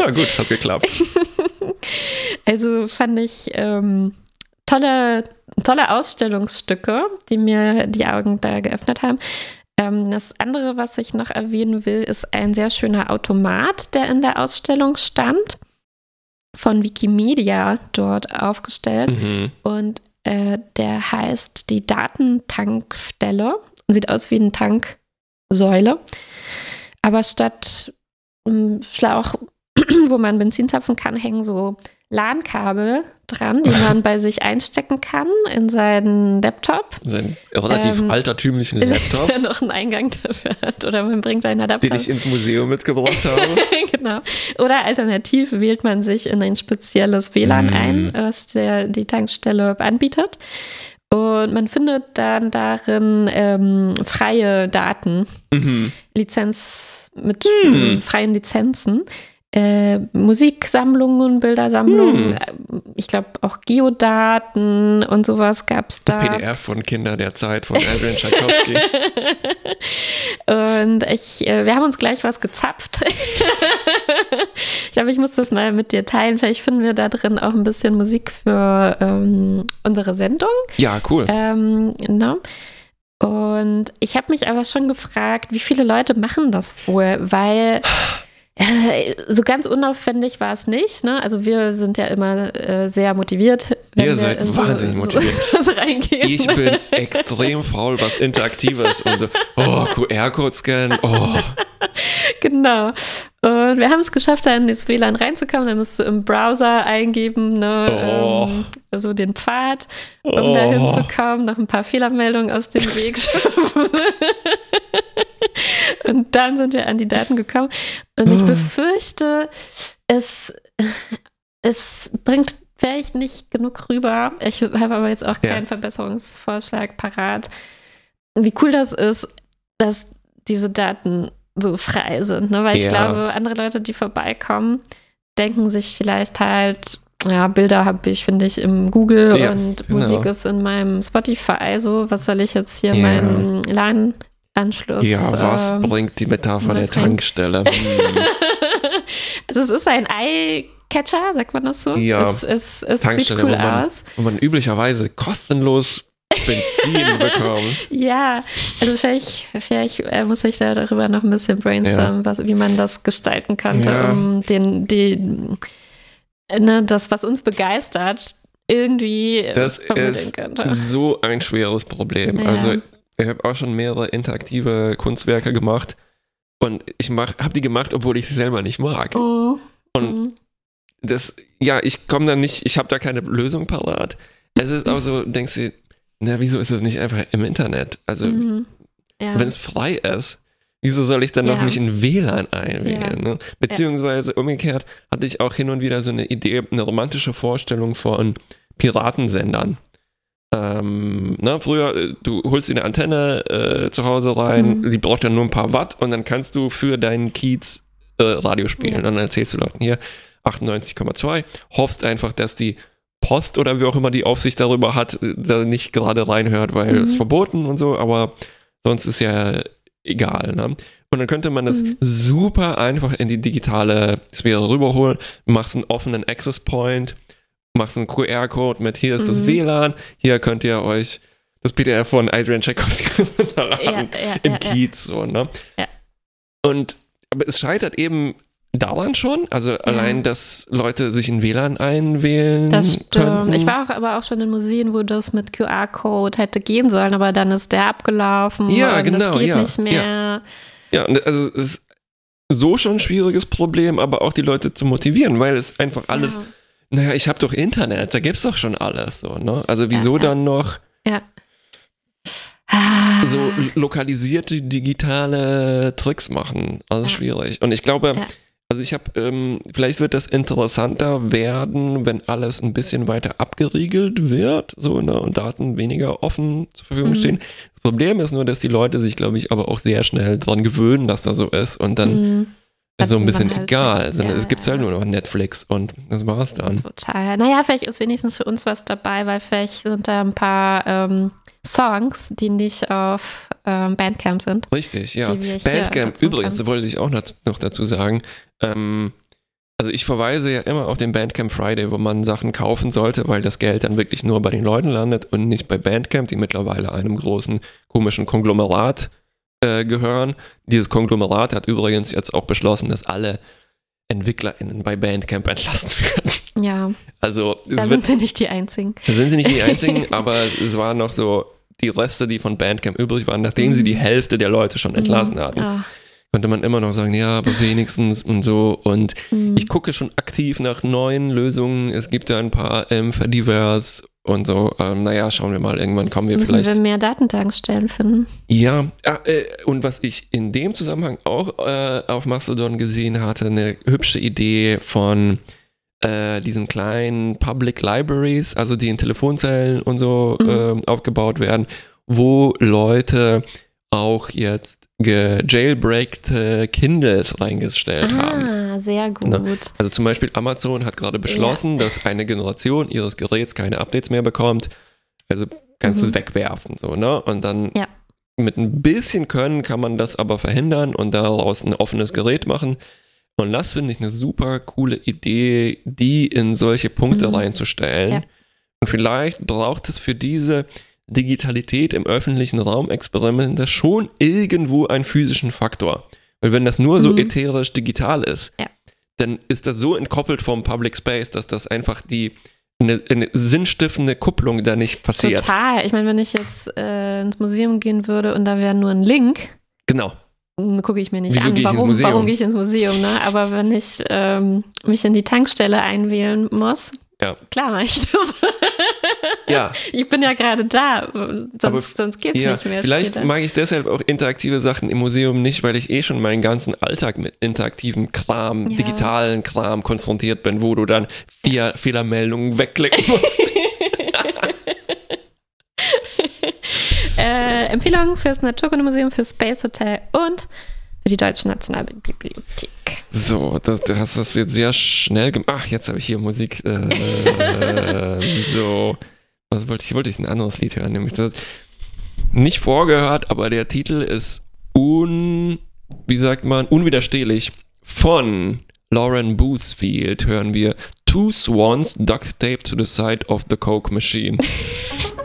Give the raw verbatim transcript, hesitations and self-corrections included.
Ja, gut, hat geklappt. Also fand ich ähm, tolle, tolle Ausstellungsstücke, die mir die Augen da geöffnet haben. Ähm, das andere, was ich noch erwähnen will, ist ein sehr schöner Automat, der in der Ausstellung stand, von Wikimedia dort aufgestellt. Mhm. Und äh, der heißt die Datentankstelle. Sieht aus wie eine Tanksäule. Aber statt um, Schlauch, wo man Benzin zapfen kann, hängen so LAN-Kabel dran, die man bei sich einstecken kann in seinen Laptop. Sein relativ Ähm, altertümlichen Laptop, Der noch einen Eingang dafür hat. Oder man bringt einen Adapter. den ich ins Museum mitgebracht habe. Genau. Oder alternativ wählt man sich in ein spezielles W L A N Mm. ein, was der, die Tankstelle anbietet. Und man findet dann darin ähm, freie Daten, Mhm. Lizenz mit Hm. äh, freien Lizenzen. Äh, Musiksammlungen, Bildersammlungen, Hm. äh, ich glaube auch Geodaten und sowas gab es da. P D F von Kinder der Zeit von Adrian Tchaikovsky. Und ich, äh, wir haben uns gleich was gezapft. Ich glaube, ich muss das mal mit dir teilen. Vielleicht finden wir da drin auch ein bisschen Musik für ähm, unsere Sendung. Ja, cool. Ähm, genau. Und ich habe mich aber schon gefragt, wie viele Leute machen das wohl? Weil äh, so ganz unauffällig war es nicht. Ne? Also wir sind ja immer äh, sehr motiviert, wenn Ihr wir seid in so, wahnsinnig so, motiviert. so reingehen. Ich bin extrem faul, was Interaktives und so, oh, Q R-Code scannen, oh. Genau. Und wir haben es geschafft, da in das W L A N reinzukommen. Dann musst du im Browser eingeben, ne, Oh. ähm, so den Pfad, um Oh. da hinzukommen, noch ein paar Fehlermeldungen aus dem Weg schaffen. Und dann sind wir an die Daten gekommen. Und ich befürchte, es, es bringt vielleicht nicht genug rüber. Ich habe aber jetzt auch keinen Ja. Verbesserungsvorschlag parat. Wie cool das ist, dass diese Daten so frei sind, ne? Weil ich Ja. glaube, andere Leute, die vorbeikommen, denken sich vielleicht halt, ja, Bilder habe ich, finde ich, im Google Ja, und genau. Musik ist in meinem Spotify, so, was soll ich jetzt hier Ja. meinen LAN-Anschluss? Ja, was ähm, bringt die Metapher der bringt- Tankstelle? Hm. Also es ist ein Eyecatcher, sagt man das so? Ja, Es, es, es sieht Tankstelle, cool wo man, aus. wo man üblicherweise kostenlos Benzin bekommt. Ja, also vielleicht, vielleicht äh, muss ich da darüber noch ein bisschen brainstormen, was, wie man das gestalten könnte, Ja. um den, die, ne, das, was uns begeistert, irgendwie äh, Das vermitteln ist könnte. so ein schweres Problem. Ja. Also ich habe auch schon mehrere interaktive Kunstwerke gemacht und ich habe die gemacht, obwohl ich sie selber nicht mag. Mhm. Und Mhm. das, ja, ich komme da nicht, ich habe da keine Lösung parat. Es ist auch so, denkst du, na, wieso ist es nicht einfach im Internet? Also, Mhm. Ja. wenn es frei ist, wieso soll ich dann noch Ja. mich in W L A N einwählen? Ja. Ne? Beziehungsweise umgekehrt hatte ich auch hin und wieder so eine Idee, eine romantische Vorstellung von Piratensendern. Ähm, ne, früher, äh, du holst dir eine Antenne äh, zu Hause rein, Mhm. die braucht dann nur ein paar Watt und dann kannst du für deinen Kiez äh, Radio spielen. Ja. Und dann erzählst du Leuten hier achtundneunzig Komma zwei, hoffst einfach, dass die Post oder wie auch immer die Aufsicht darüber hat, äh, da nicht gerade reinhört, weil Mhm. es verboten und so, aber sonst ist ja egal. Ne? Und dann könnte man das Mhm. super einfach in die digitale Sphäre rüberholen, machst einen offenen Access Point, machst einen Q R-Code mit hier ist das Mhm. W L A N, hier könnt ihr euch das P D F von Adrian Tchaikovsky runterladen Ja, ja, im ja, ja. Kiez. So, ne? Ja. Und aber es scheitert eben daran schon, also allein, dass Leute sich in W L A N einwählen Das stimmt. könnten. Ich war auch, aber auch schon in Museen, wo das mit Q R-Code hätte gehen sollen, aber dann ist der abgelaufen Ja, und genau, das geht ja, nicht mehr. Ja, und also es ist so schon ein schwieriges Problem, aber auch die Leute zu motivieren, weil es einfach alles, Ja. naja, ich habe doch Internet, da gibt's doch schon alles. So, ne? Also wieso Ja, ja. dann noch Ja. so lokalisierte digitale Tricks machen? Alles Ja. schwierig. Und ich glaube, Ja. also ich habe, ähm, vielleicht wird das interessanter werden, wenn alles ein bisschen weiter abgeriegelt wird, so, ne, und Daten weniger offen zur Verfügung Mhm. stehen. Das Problem ist nur, dass die Leute sich, glaube ich, aber auch sehr schnell dran gewöhnen, dass das so ist und dann Mhm. ist so ein Hat bisschen man halt- egal. Also, ja, es gibt ja. halt nur noch Netflix und das war's dann. Total. Naja, vielleicht ist wenigstens für uns was dabei, weil vielleicht sind da ein paar ähm, Songs, die nicht auf ähm, Bandcamp sind. Richtig, ja. Die wir hier Bandcamp, nutzen übrigens, können. wollte ich auch noch, noch dazu sagen, ähm, Also ich verweise ja immer auf den Bandcamp Friday, wo man Sachen kaufen sollte, weil das Geld dann wirklich nur bei den Leuten landet und nicht bei Bandcamp, die mittlerweile einem großen komischen Konglomerat äh, gehören. Dieses Konglomerat hat übrigens jetzt auch beschlossen, dass alle EntwicklerInnen bei Bandcamp entlassen werden. Ja, also es da wird, sind sie nicht die Einzigen. Da sind sie nicht die Einzigen, aber es waren noch so die Reste, die von Bandcamp übrig waren, nachdem Mhm. sie die Hälfte der Leute schon entlassen hatten. Ah. Konnte man immer noch sagen, ja, aber wenigstens und so. Und Mhm. ich gucke schon aktiv nach neuen Lösungen. Es gibt ja ein paar ähm, Fediverse und so. Ähm, naja, schauen wir mal, irgendwann kommen wir Müssen vielleicht. wir mehr Datentankstellen finden. Ja, ah, äh, und was ich in dem Zusammenhang auch äh, auf Mastodon gesehen hatte, eine hübsche Idee von äh, diesen kleinen Public Libraries, also die in Telefonzellen und so Mhm. ähm, aufgebaut werden, wo Leute auch jetzt gejailbreakte Kindles reingestellt haben. Ah, sehr gut. Ne? Also zum Beispiel Amazon hat gerade beschlossen, dass eine Generation ihres Geräts keine Updates mehr bekommt. Also kannst du Mhm. es wegwerfen. So, ne? Und dann Ja. mit ein bisschen Können kann man das aber verhindern und daraus ein offenes Gerät machen. Und das finde ich eine super coole Idee, die in solche Punkte Mhm. reinzustellen. Ja. Und vielleicht braucht es für diese Digitalität im öffentlichen Raum Experimente schon irgendwo einen physischen Faktor. Weil wenn das nur so Mhm. ätherisch digital ist, Ja. dann ist das so entkoppelt vom Public Space, dass das einfach die eine, eine sinnstiftende Kupplung da nicht passiert. Total. Ich meine, wenn ich jetzt äh, ins Museum gehen würde und da wäre nur ein Link, Genau. dann gucke ich mir nicht Wieso an, gehe ich ins warum, Museum? warum gehe ich ins Museum. Ne? Aber wenn ich ähm, mich in die Tankstelle einwählen muss, Ja. klar mache ich das. Ja. Ich bin ja gerade da, sonst, Aber sonst geht es Ja, nicht mehr. vielleicht später. mag ich deshalb auch interaktive Sachen im Museum nicht, weil ich eh schon meinen ganzen Alltag mit interaktivem Kram, Ja. digitalen Kram konfrontiert bin, wo du dann vier Fehlermeldungen wegklicken musst. äh, Empfehlungen fürs Naturkundemuseum, fürs Space Hotel und für die Deutsche Nationalbibliothek. So, das, du hast das jetzt sehr schnell gemacht. Ach, jetzt habe ich hier Musik. Äh, so, was wollte ich? Wollte ich ein anderes Lied hören? Nämlich das nicht vorgehört, aber der Titel ist un, wie sagt man, unwiderstehlich. Von Lauren Boosfield hören wir Two Swans Duct Taped to the Side of the Coke Machine.